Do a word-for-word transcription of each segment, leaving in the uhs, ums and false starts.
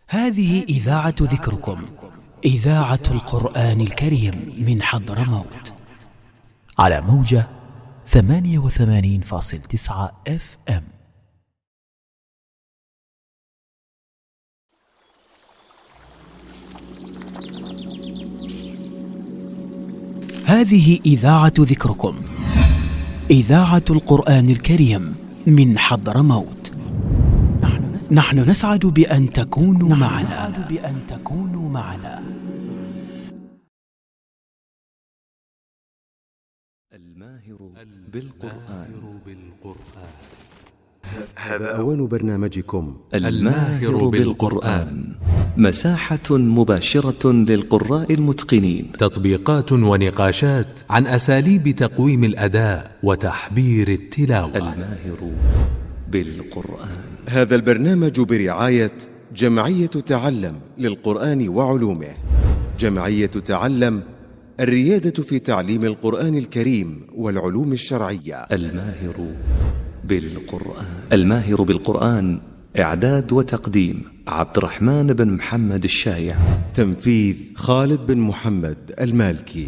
هذه إذاعة ذكركم، إذاعة القرآن الكريم من حضرموت، على موجة ثمانية وثمانين فاصل تسعة اف ام. هذه إذاعة ذكركم، إذاعة القرآن الكريم من حضرموت. نحن نسعد بأن تكونوا معنا. بأن تكونوا معنا. الماهر بالقرآن. هذا أوان برنامجكم الماهر بالقرآن، مساحة مباشرة للقراء المتقنين، تطبيقات ونقاشات عن أساليب تقويم الأداء وتحبير التلاوة. الماهر بالقرآن. هذا البرنامج برعاية جمعية تعلم للقرآن وعلومه. جمعية تعلم، الريادة في تعليم القرآن الكريم والعلوم الشرعية. الماهر بالقرآن. الماهر بالقرآن، إعداد وتقديم عبد الرحمن بن محمد الشايع، تنفيذ خالد بن محمد المالكي.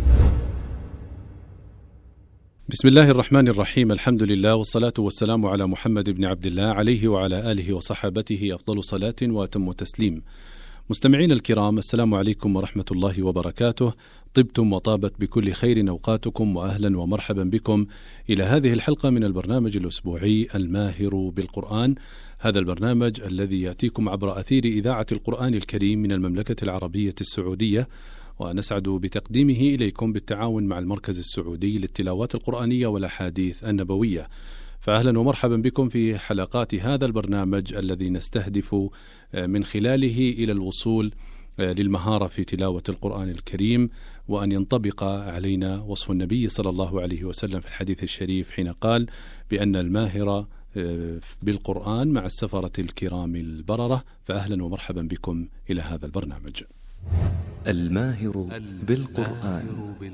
بسم الله الرحمن الرحيم، الحمد لله والصلاة والسلام على محمد بن عبد الله عليه وعلى آله وصحابته أفضل صلاة وأتم تسليم. مستمعين الكرام، السلام عليكم ورحمة الله وبركاته. طبتم وطابت بكل خير أوقاتكم، وأهلا ومرحبا بكم إلى هذه الحلقة من البرنامج الأسبوعي الماهر بالقرآن. هذا البرنامج الذي يأتيكم عبر أثير إذاعة القرآن الكريم من المملكة العربية السعودية، ونسعد بتقديمه إليكم بالتعاون مع المركز السعودي للتلاوات القرآنية والأحاديث النبوية. فأهلا ومرحبا بكم في حلقات هذا البرنامج الذي نستهدف من خلاله إلى الوصول للمهارة في تلاوة القرآن الكريم، وأن ينطبق علينا وصف النبي صلى الله عليه وسلم في الحديث الشريف حين قال بأن الماهر بالقرآن مع السفرة الكرام البررة. فأهلا ومرحبا بكم إلى هذا البرنامج. الماهر بالقرآن.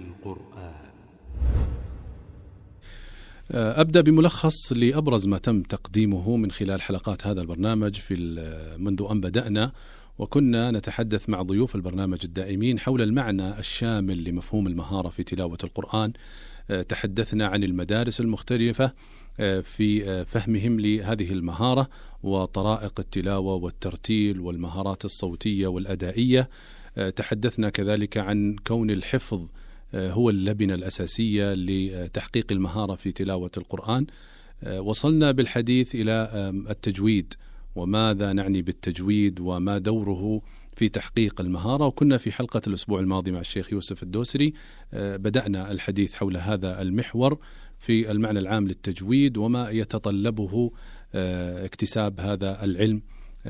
أبدأ بملخص لأبرز ما تم تقديمه من خلال حلقات هذا البرنامج في منذ أن بدأنا، وكنا نتحدث مع ضيوف البرنامج الدائمين حول المعنى الشامل لمفهوم المهارة في تلاوة القرآن. تحدثنا عن المدارس المختلفة في فهمهم لهذه المهارة وطرائق التلاوة والترتيل والمهارات الصوتية والأدائية. تحدثنا كذلك عن كون الحفظ هو اللبنة الأساسية لتحقيق المهارة في تلاوة القرآن. وصلنا بالحديث إلى التجويد وماذا نعني بالتجويد وما دوره في تحقيق المهارة، وكنا في حلقة الأسبوع الماضي مع الشيخ يوسف الدوسري بدأنا الحديث حول هذا المحور في المعنى العام للتجويد وما يتطلبه اكتساب هذا العلم،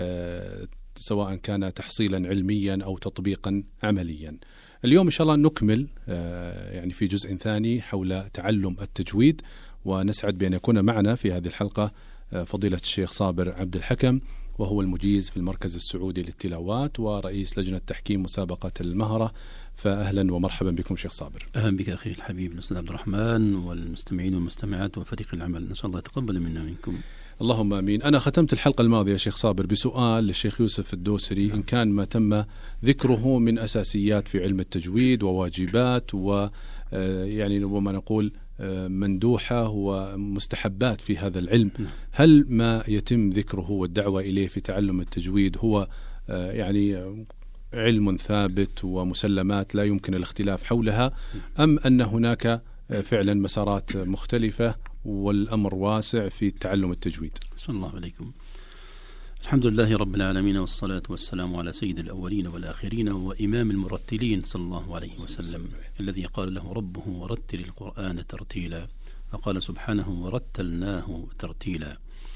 سواء كان تحصيلا علميا أو تطبيقا عمليا. اليوم إن شاء الله نكمل يعني في جزء ثاني حول تعلم التجويد، ونسعد بأن يكون معنا في هذه الحلقة فضيلة الشيخ صابر عبد الحكم، وهو المجيز في المركز السعودي للتلاوات ورئيس لجنة تحكيم مسابقة المهرة. فأهلا ومرحبا بكم شيخ صابر. أهلا بك أخي الحبيب الأستاذ عبد الرحمن والمستمعين والمستمعات وفريق العمل، نسأل الله يتقبل منا منكم. اللهم آمين. أنا ختمت الحلقة الماضية شيخ صابر بسؤال للشيخ يوسف الدوسري إن كان ما تم ذكره من أساسيات في علم التجويد وواجبات و يعني وما نقول مندوحة ومستحبات في هذا العلم، هل ما يتم ذكره والدعوة إليه في تعلم التجويد هو يعني علم ثابت ومسلمات لا يمكن الاختلاف حولها، أم أن هناك فعلا مسارات مختلفة والأمر واسع في تعلم التجويد؟ صلى الله عليكم. الحمد لله رب العالمين، والصلاة والسلام على سيد الأولين والآخرين وإمام المرتلين صلى الله عليه وسلم، الذي قال له ربه ورتل القرآن ترتيلا، وقال سبحانه ورتلناه ترتيلا.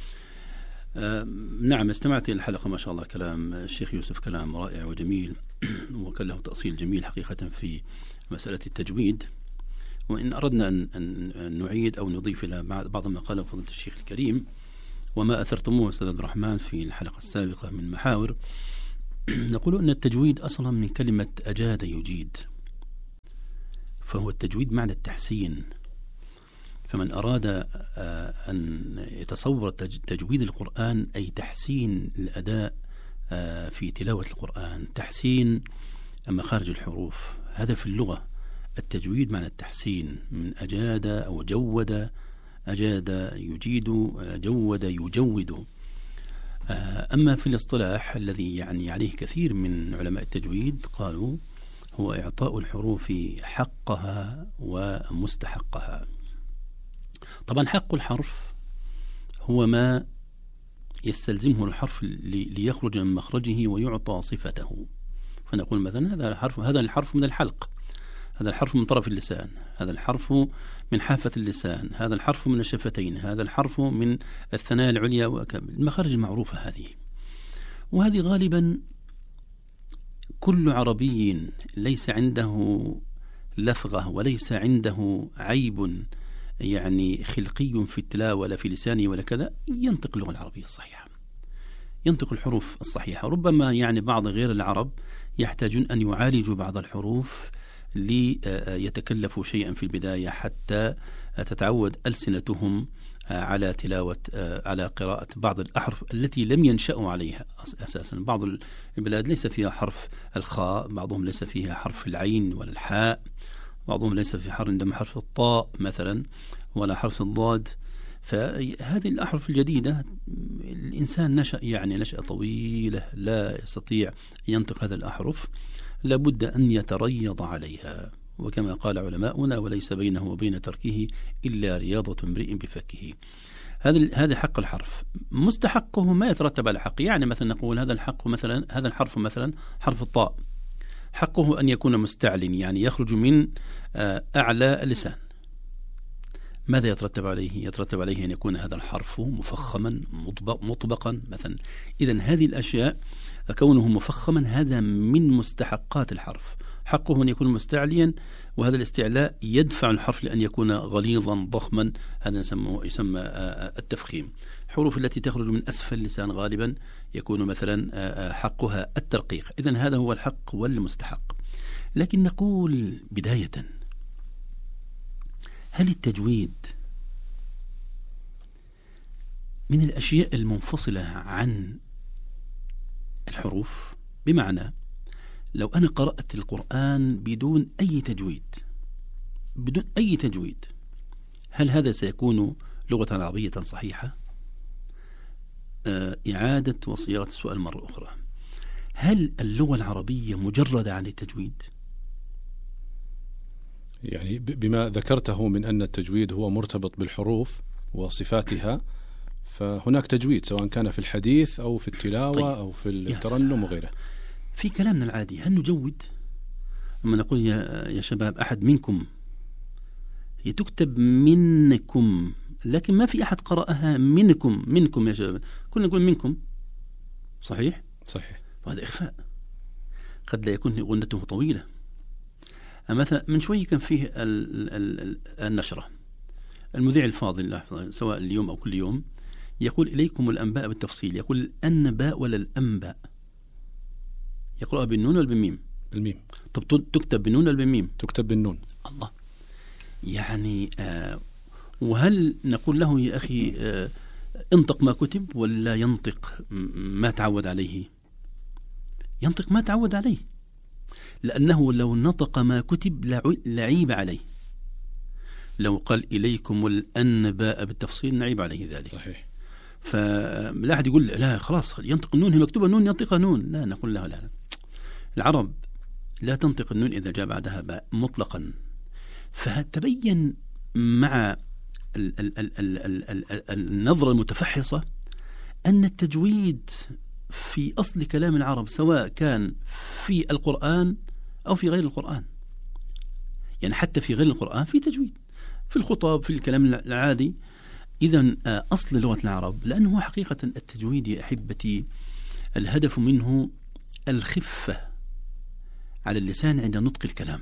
آه نعم، استمعت إلى الحلقة ما شاء الله، كلام الشيخ يوسف كلام رائع وجميل، وكان له تأصيل جميل حقيقة في مسألة التجويد. وإن أردنا أن, أن نعيد أو نضيف إلى بعض ما قاله فضيلة الشيخ الكريم وما أثرتموه أستاذ عبد الرحمن في الحلقة السابقة من محاور، نقول أن التجويد أصلا من كلمة أجاد يجيد، فهو التجويد معنى التحسين. فمن أراد أن يتصور تجويد القرآن أي تحسين الأداء في تلاوة القرآن تحسين مخارج الحروف. هذا في اللغة. التجويد معنى التحسين، من أجاد أو جود، أجاد يجيد، جود يجود. أما في الاصطلاح الذي يعني عليه كثير من علماء التجويد قالوا هو إعطاء الحروف حقها ومستحقها. طبعا حق الحرف هو ما يستلزمه الحرف ليخرج من مخرجه ويعطى صفته. فنقول مثلا هذا الحرف هذا الحرف من الحلق، هذا الحرف من طرف اللسان، هذا الحرف من حافة اللسان، هذا الحرف من الشفتين، هذا الحرف من الثنايا العليا وكمل. المخارج المعروفة هذه، وهذه غالبا كل عربي ليس عنده لثغة وليس عنده عيب يعني خلقي في التلاوة ولا في لسانه ولا كذا ينطق اللغة العربية الصحيحة، ينطق الحروف الصحيحة. ربما يعني بعض غير العرب يحتاجون أن يعالجوا بعض الحروف ليتكلفوا شيئا في البداية حتى تتعود ألسنتهم على تلاوة على قراءة بعض الأحرف التي لم ينشأوا عليها أساسا. بعض البلاد ليس فيها حرف الخاء، بعضهم ليس فيها حرف العين ولا الحاء، بعضهم ليس في حرف عندما حرف الطاء مثلا ولا حرف الضاد. فهذه الأحرف الجديدة الإنسان نشأ يعني نشأة طويلة لا يستطيع ينطق هذه الأحرف، لابد أن يتريض عليها. وكما قال علماؤنا وليس بينه وبين تركه إلا رياضة امرئ بفكه. هذا هذا حق الحرف. مستحقه ما يترتب على حق. يعني مثلا نقول هذا الحق مثلا هذا الحرف مثلا حرف الطاء حقه أن يكون مستعلن يعني يخرج من أعلى اللسان. ماذا يترتب عليه؟ يترتب عليه أن يكون هذا الحرف مفخما مطبقا مثلا. إذن هذه الأشياء كونه مفخما هذا من مستحقات الحرف. حقه أن يكون مستعليا، وهذا الاستعلاء يدفع الحرف لأن يكون غليظا ضخما، هذا يسمى, يسمى التفخيم. الحروف التي تخرج من أسفل اللسان غالبا يكون مثلا حقها الترقيق. إذن هذا هو الحق والمستحق. لكن نقول بداية، هل التجويد من الأشياء المنفصلة عن الحروف؟ بمعنى لو أنا قرأت القرآن بدون أي تجويد بدون أي تجويد هل هذا سيكون لغة عربية صحيحة؟ آه إعادة وصياغة السؤال مرة أخرى، هل اللغة العربية مجردة عن التجويد؟ يعني بما ذكرته من أن التجويد هو مرتبط بالحروف وصفاتها، فهناك تجويد سواء كان في الحديث أو في التلاوة طيب. أو في الترنم وغيره. في كلامنا العادي هل نجود؟ لما نقول يا, يا شباب أحد منكم، هي تكتب منكم لكن ما في أحد قرأها منكم. منكم يا شباب كلنا نقول منكم، صحيح؟ صحيح. وهذا إخفاء، قد لا يكون غنته طويلة. مثلا من شوي كان فيه ال ال ال النشرة، المذيع الفاضل سواء اليوم أو كل يوم يقول إليكم الأنباء بالتفصيل، يقول الأنباء ولا الأنباء؟ يقرأها بالنون ولا بالميم؟ بالميم. طب تكتب بالنون ولا بالميم؟ تكتب بالنون. الله، يعني آه وهل نقول له يا أخي آه انطق ما كتب ولا ينطق ما تعود عليه؟ ينطق ما تعود عليه، لأنه لو نطق ما كتب لعيب عليه. لو قال إليكم الأنباء بالتفصيل نعيب عليه ذلك. صحيح. فلا أحد يقول لا خلاص ينطق النون، هي مكتوبة نون ينطقها نون. لا، نقول له لا، العرب لا تنطق النون إذا جاء بعدها باء مطلقا. فتبين مع ال ال ال ال ال ال النظرة المتفحصة أن التجويد في أصل كلام العرب سواء كان في القرآن أو في غير القرآن، يعني حتى في غير القرآن في تجويد، في الخطاب، في الكلام العادي. إذن أصل لغة العرب، لأنه حقيقة التجويد يا أحبتي الهدف منه الخفة على اللسان عند نطق الكلام،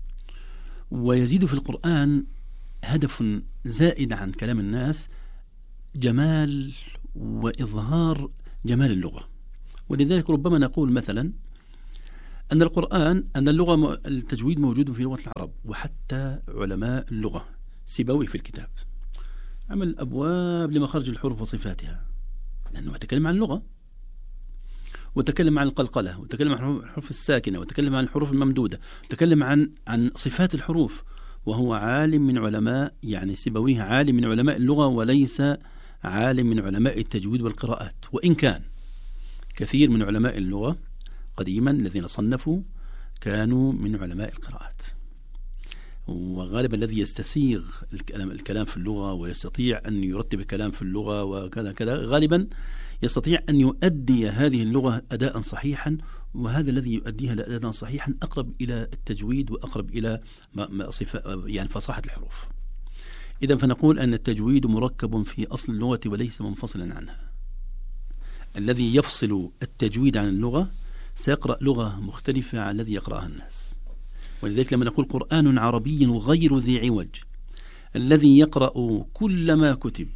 ويزيد في القرآن هدف زائد عن كلام الناس جمال وإظهار جمال اللغة. ولذلك ربما نقول مثلا أن القرآن أن اللغة التجويد موجود في لغة العرب، وحتى علماء اللغة سيبويه في الكتاب عمل أبواب لمخارج الحروف وصفاتها، لأنه يتكلم عن اللغة. وتكلم عن القلقلة، وتكلم عن الحروف الساكنة، وتكلم عن الحروف الممدودة، وتكلم عن عن صفات الحروف، وهو عالم من علماء يعني سيبويه عالم من علماء اللغة وليس عالم من علماء التجويد والقراءات، وإن كان كثير من علماء اللغة قديما الذين صنفوا كانوا من علماء القراءات. وغالبا الذي يستسيغ الكلام, الكلام في اللغة ويستطيع أن يرتب الكلام في اللغة وكذا كذا غالبا يستطيع أن يؤدي هذه اللغة أداء صحيحا، وهذا الذي يؤديها أداء صحيحا أقرب إلى التجويد وأقرب إلى صفة يعني فصاحة الحروف. إذا فنقول أن التجويد مركب في أصل اللغة وليس منفصلا عنها. الذي يفصل التجويد عن اللغة سيقرأ لغة مختلفة عن الذي يقرأها الناس. ولذلك لما نقول قرآن عربي غير ذي عوج، الذي يقرأ كل ما كتب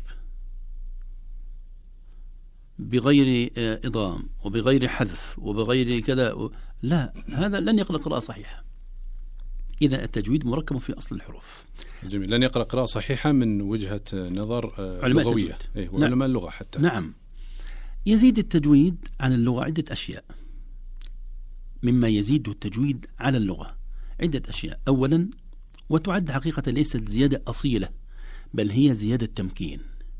بغير إضغام وبغير حذف وبغير كذا، لا، هذا لن يقرأ قراءة صحيحة. إذا التجويد مركب في أصل الحروف. جميل. لن يقرأ قراءة صحيحة من وجهة نظر لغوية إيه وعلماء نعم. اللغة حتى. نعم. يزيد التجويد عن اللغة عدة أشياء. مما يزيد التجويد على اللغة عدة أشياء. أولا، وتعد حقيقة ليست زيادة أصيلة بل هي زيادة تمكين.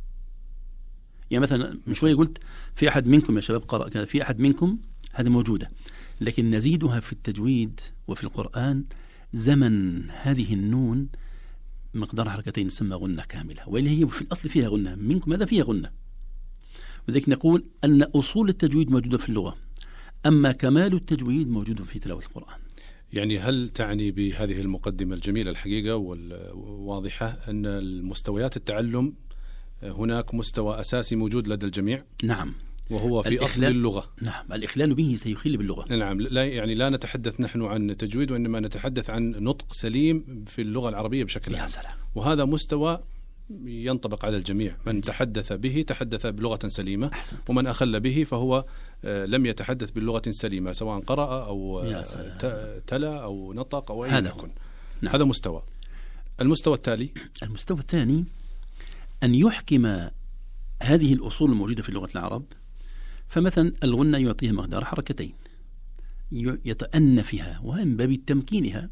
يعني مثلا من شوية قلت في أحد منكم يا شباب قرأ كذا، في أحد منكم، هذه موجودة، لكن نزيدها في التجويد وفي القرآن زمن هذه النون مقدار حركتين تسمى غنة كاملة، واللي هي في الأصل فيها غنة، منكم هذا فيها غنة. وذلك نقول أن أصول التجويد موجودة في اللغة، أما كمال التجويد موجود في تلاوة القرآن. يعني هل تعني بهذه المقدمة الجميلة الحقيقة والواضحة أن المستويات التعلم هناك مستوى أساسي موجود لدى الجميع؟ نعم. وهو في أصل اللغة. نعم. الإخلال به سيخل باللغة. نعم. لا يعني لا نتحدث نحن عن تجويد، وإنما نتحدث عن نطق سليم في اللغة العربية بشكل عام. وهذا مستوى ينطبق على الجميع، من تحدث به تحدث بلغة سليمة. أحسنت. ومن أخل به فهو لم يتحدث باللغة سليمة، سواء قرأ أو تلا أو نطق أو أي يكن. نعم. هذا مستوى. المستوى التالي، المستوى الثاني أن يحكم هذه الأصول الموجودة في لغة العرب. فمثلا الغنة يعطيها مقدار حركتين يتأنى فيها ومن باب تمكينها.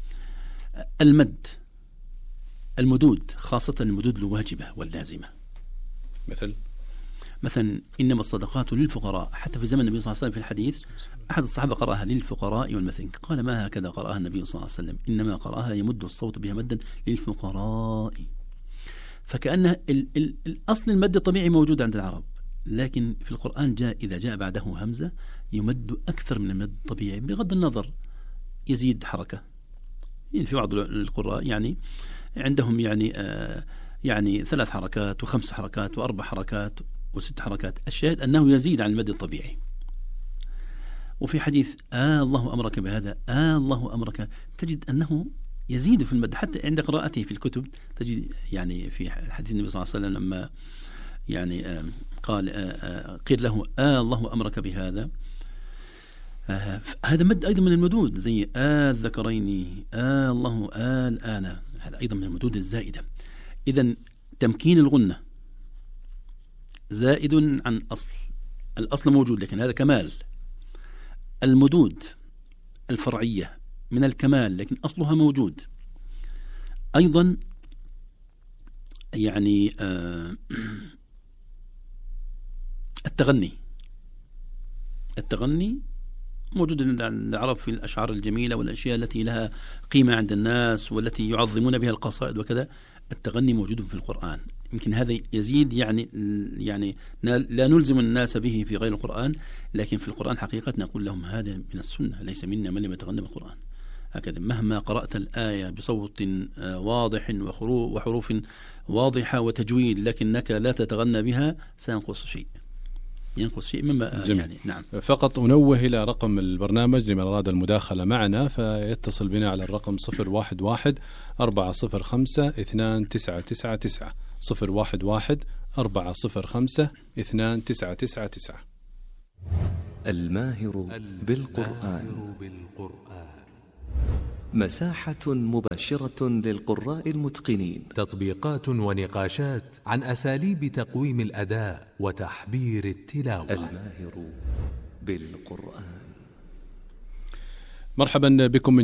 المد، المدود، خاصة المدود الواجبة واللازمة، مثل مثلا إنما الصدقات للفقراء. حتى في زمن النبي صلى الله عليه وسلم في الحديث أحد الصحابة قرأها للفقراء والمساكين، قال ما هكذا قرأها النبي صلى الله عليه وسلم، إنما قرأها يمد الصوت بها مدا للفقراء. فكأن ال ال الأصل المد الطبيعي موجود عند العرب، لكن في القرآن جاء إذا جاء بعده همزة يمد أكثر من المد الطبيعي بغض النظر، يزيد حركة. يعني في بعض القراء يعني عندهم يعني آه يعني ثلاث حركات وخمس حركات وأربع حركات وست حركات. الشاهد أنه يزيد عن المد الطبيعي. وفي حديث آه الله أمرك بهذا، آه الله أمرك، تجد أنه يزيد في المد حتى عند قراءته في الكتب. تجد يعني في حديث النبي صلى الله عليه وسلم لما يعني آه قال آه آه قيل له آه الله أمرك بهذا، آه هذا مد أيضا من المدود، زي آه الذكرين، آه الله آه الآن، هذا أيضا من المدود الزائدة. إذن تمكين الغنة زائد عن أصل، الأصل موجود لكن هذا كمال. المدود الفرعية من الكمال لكن أصلها موجود. أيضا يعني آه التغني، التغني موجود عند العرب في الأشعار الجميلة والأشياء التي لها قيمة عند الناس والتي يعظمون بها القصائد وكذا. التغني موجود في القرآن، يمكن هذا يزيد يعني يعني لا نلزم الناس به في غير القرآن، لكن في القرآن حقيقة نقول لهم هذا من السنة، ليس منا من لم يتغنى بالقرآن. هكذا مهما قرأت الآية بصوت واضح وحروف واضحة وتجويد لكنك لا تتغنى بها سينقص شيء، ينقص شيء مما يعني. نعم. فقط أنوه إلى رقم البرنامج لمن أراد المداخلة معنا، فيتصل بنا على الرقم صفر واحد واحد أربعة صفر خمسة اثنان تسعة تسعة تسعة صفر واحد واحد أربعة صفر خمسة اثنان تسعة تسعة تسعة. الماهر بالقرآن، مساحة مباشرة للقراء المتقنين، تطبيقات ونقاشات عن أساليب تقويم الأداء وتحبير التلاوة. الماهر بالقرآن. مرحبا بكم من